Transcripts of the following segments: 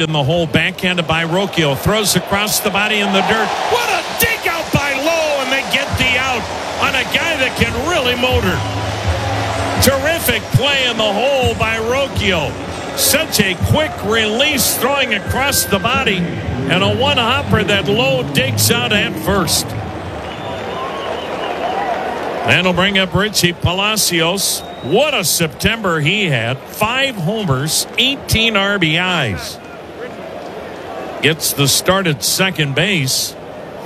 in the hole, backhanded by Rocchio. Throws across the body in the dirt. What a dig out by Lowe, and they get the out on a guy that can really motor. Terrific play in the hole by Rocchio. Such a quick release, throwing across the body, and a one-hopper that Lowe digs out at first. That'll bring up Richie Palacios. What a September he had. 5 homers, 18 RBIs. Gets the start at second base.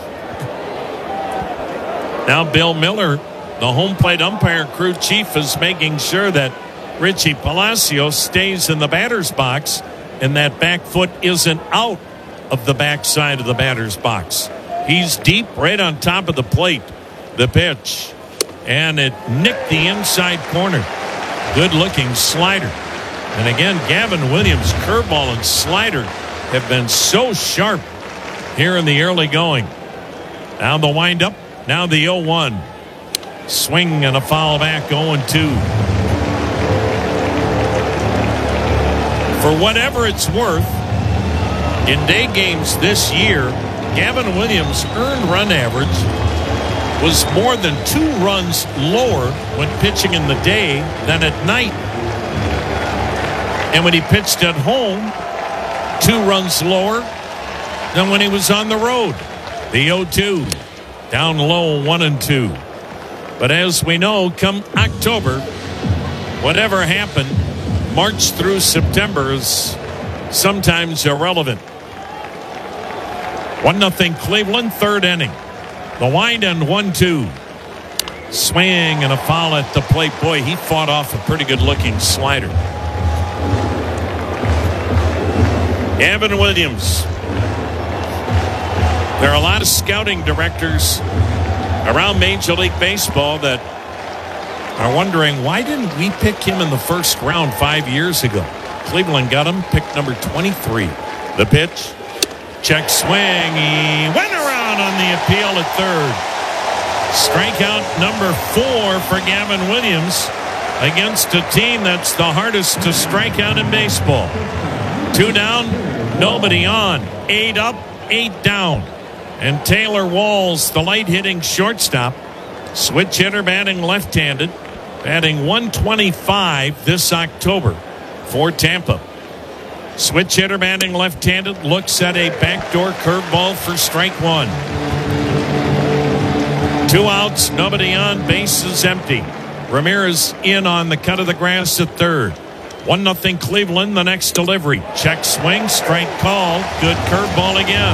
Now Bill Miller, the home plate umpire crew chief, is making sure that Richie Palacios stays in the batter's box and that back foot isn't out of the backside of the batter's box. He's deep right on top of the plate. The pitch. And it nicked the inside corner. Good looking slider. And again, Gavin Williams' curveball and slider have been so sharp here in the early going. Now the windup. Now the 0-1. Swing and a foul back, 0-2. For whatever it's worth, in day games this year, Gavin Williams' earned run average was more than 2 runs lower when pitching in the day than at night. And when he pitched at home, 2 runs lower than when he was on the road. The 0-2. Down low, 1-2. But as we know, come October, whatever happened, March through September is sometimes irrelevant. 1-0 Cleveland, third inning. The wind and 1-2. Swing and a foul at the plate. Boy, he fought off a pretty good looking slider. Gavin Williams. There are a lot of scouting directors around Major League Baseball that are wondering, why didn't we pick him in the first round 5 years ago? Cleveland got him, pick number 23. The pitch. Check swing. He went around on the appeal at third. Strikeout number 4 for Gavin Williams against a team that's the hardest to strike out in baseball. 2 down, nobody on. 8 up, 8 down. And Taylor Walls, the light-hitting shortstop, switch hitter, batting left-handed, batting 125 this October for Tampa. Switch hitter, batting left-handed, looks at a backdoor curveball for strike 1. 2 outs, nobody on, bases empty. Ramirez in on the cut of the grass at third. 1-0 Cleveland, the next delivery. Check swing, strike call, good curveball again.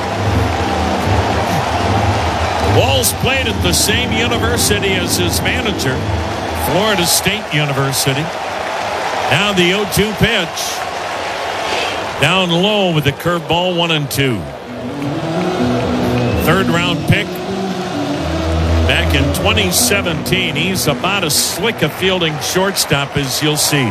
Walls played at the same university as his manager, Florida State University. Now the 0-2 pitch. Down low with the curveball, 1-2. Third round pick back in 2017. He's about as slick a fielding shortstop as you'll see.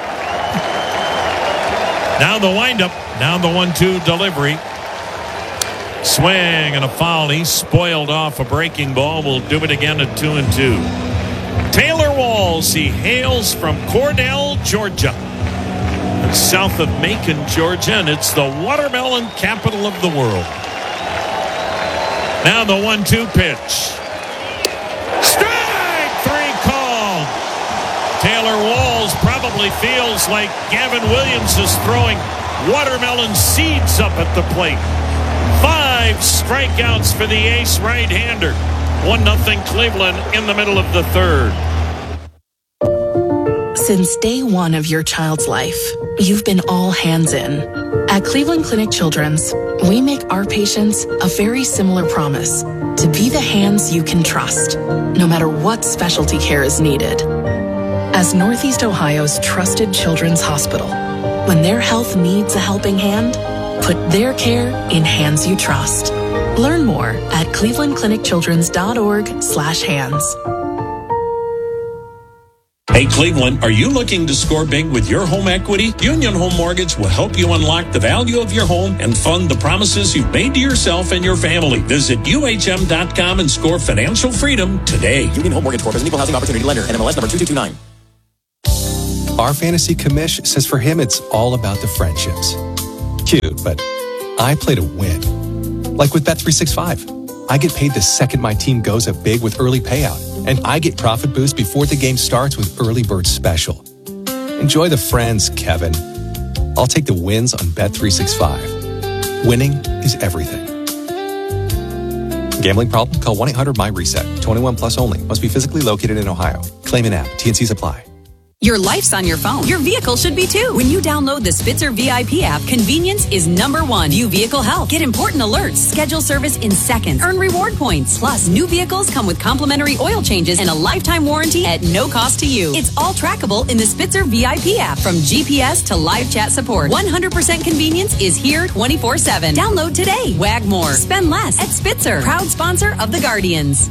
Now the windup. Now the 1-2 delivery. Swing and a foul. He spoiled off a breaking ball. We'll do it again at 2-2. Taylor Walls. He hails from Cordell, Georgia. It's south of Macon, Georgia, and it's the watermelon capital of the world. Now the 1-2 pitch. Strike 3 called. Taylor Walls probably feels like Gavin Williams is throwing watermelon seeds up at the plate. 5 strikeouts for the ace right-hander. 1-0 Cleveland in the middle of the third. Since day one of your child's life, you've been all hands in. At Cleveland Clinic Children's, we make our patients a very similar promise: to be the hands you can trust, no matter what specialty care is needed. As Northeast Ohio's trusted children's hospital, when their health needs a helping hand, put their care in hands you trust. Learn more at clevelandclinicchildrens.org/hands. Hey Cleveland, are you looking to score big with your home equity? Union Home Mortgage will help you unlock the value of your home and fund the promises you've made to yourself and your family. Visit UHM.com and score financial freedom today. Union Home Mortgage Corp is an equal housing opportunity lender. NMLS number 2229. Our fantasy commish says for him it's all about the friendships. cute, but I play to win. Like with Bet365. I get paid the second my team goes up big with early payout, and I get profit boost before the game starts with Early Bird Special. Enjoy the friends, Kevin. I'll take the wins on Bet365. Winning is everything. Gambling problem? Call 1-800-MY-RESET. 21 plus only. Must be physically located in Ohio. Claim an app. T&Cs apply. Your life's on your phone. Your vehicle should be too. When you download the Spitzer VIP app, convenience is number one. View vehicle health. Get important alerts. Schedule service in seconds. Earn reward points. Plus, new vehicles come with complimentary oil changes and a lifetime warranty at no cost to you. It's all trackable in the Spitzer VIP app. From GPS to live chat support, 100% convenience is here 24/7. Download today. Wag more. Spend less at Spitzer. Proud sponsor of the Guardians.